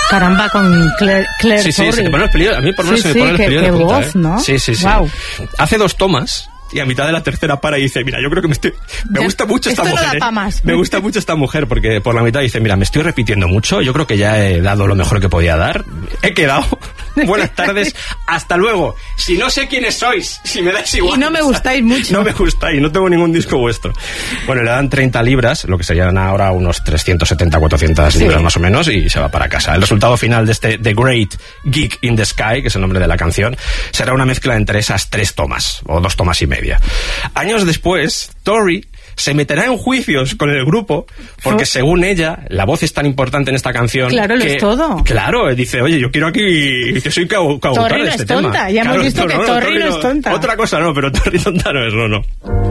Caramba, con Claire Sí, Torrey. se te pone el pelillo, a mí por lo menos se me pone el pelillo de punta, voz, ¿no? Sí. Wow. Hace 2 tomas y a mitad de la tercera para y dice, mira, yo creo que me gusta mucho esta Esto no mujer. da pa' más. Me gusta mucho esta mujer porque por la mitad dice, mira, me estoy repitiendo mucho, yo creo que ya he dado lo mejor que podía dar, he quedado. Buenas tardes, hasta luego. Si no sé quiénes sois, si me dais igual. Y no me gustáis mucho. No me gustáis, no tengo ningún disco vuestro. Bueno, le dan 30 libras, lo que serían ahora unos 370, 400 libras más o menos, y se va para casa. El resultado final de este The Great Geek in the Sky, que es el nombre de la canción, será una mezcla entre esas 3 tomas, o 2 tomas y media. Años después, Tori se meterá en juicios con el grupo porque según ella, la voz es tan importante en esta canción. Claro, lo es todo. Claro, dice, oye, yo quiero aquí que soy cautor Torri de no este es tonta, tema. ya hemos visto que Torri no no es tonta. Otra cosa no, pero Torri tonta no es, no.